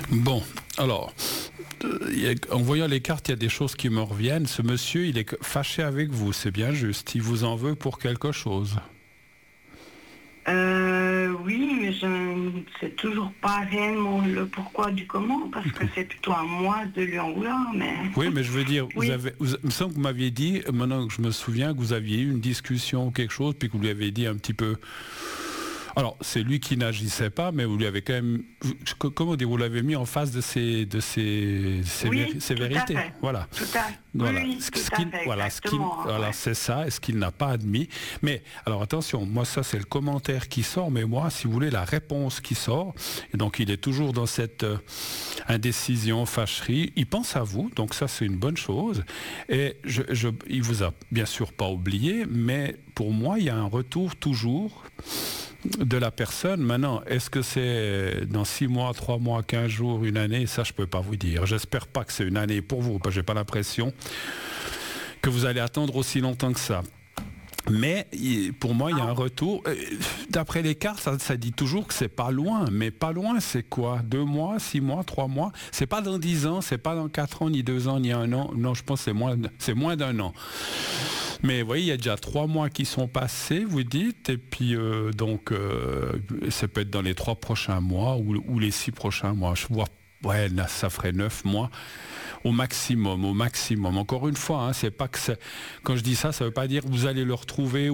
Bon, alors, en voyant les cartes, il y a des choses qui me reviennent. Ce monsieur, il est fâché avec vous, c'est bien juste. Il vous en veut pour quelque chose. Oui, mais je ne sais toujours pas réellement le pourquoi du comment, parce que c'est plutôt à moi de lui en vouloir, mais... Oui, mais je veux dire, Oui. il me semble que vous m'aviez dit, maintenant que je me souviens, que vous aviez eu une discussion ou quelque chose, puis que vous lui avez dit un petit peu... Alors, c'est lui qui n'agissait pas, mais vous lui avez quand même... Comment dire, vous l'avez mis en face de ses Oui, ses tout à vérités. fait. Voilà. Tout à fait. Voilà, Oui, tout à fait, exactement, voilà, ouais. c'est ça, ce qu'il n'a pas admis. Mais alors attention, moi ça c'est le commentaire qui sort, mais moi, si vous voulez, la réponse qui sort, et donc il est toujours dans cette indécision, fâcherie, il pense à vous, donc ça c'est une bonne chose. Et il vous a bien sûr pas oublié, mais pour moi, il y a un retour toujours de la personne. Maintenant, est-ce que c'est dans 6 mois, 3 mois, 15 jours, une année? Ça, je peux pas vous dire. J'espère pas que c'est une année pour vous, parce que j'ai pas l'impression que vous allez attendre aussi longtemps que ça. Mais pour moi, il y a un retour. D'après les cartes, ça dit toujours que c'est pas loin. Mais pas loin, c'est quoi? 2 mois, 6 mois, 3 mois? C'est pas dans 10 ans, c'est pas dans 4 ans, ni 2 ans, ni 1 an. Non, je pense que c'est moins d'1 an. Mais vous voyez, il y a déjà 3 mois qui sont passés, vous dites, et puis donc ça peut être dans les 3 prochains mois ou les 6 prochains mois. Je vois, ouais, là, ça ferait 9 mois au maximum, au maximum. Encore une fois, hein, c'est pas que quand je dis ça, ça veut pas dire que vous allez le retrouver